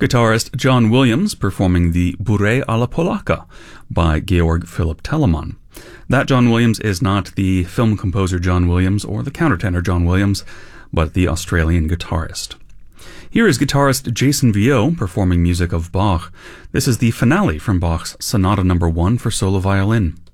Guitarist John Williams performing the Bourrée à la Polacca by Georg Philipp Telemann. That John Williams is not the film composer John Williams or the countertenor John Williams, but the Australian guitarist. Here is guitarist Jason Viau performing music of Bach. This is the finale from Bach's Sonata No. 1 for solo violin.